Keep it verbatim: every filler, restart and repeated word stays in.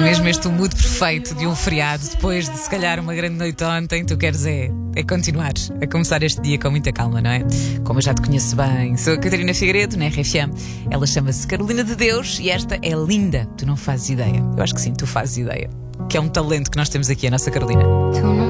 mesmo este o mood perfeito de um feriado, depois de se calhar uma grande noite ontem. Tu queres é, é continuar a começar este dia com muita calma, não é? Como eu já te conheço bem, sou a Catarina Figueiredo, na R F M. Ela chama-se Carolina de Deus e esta é linda. Tu não fazes ideia. Eu acho que sim, tu fazes ideia. Que é um talento que nós temos aqui, a nossa Carolina. Tu não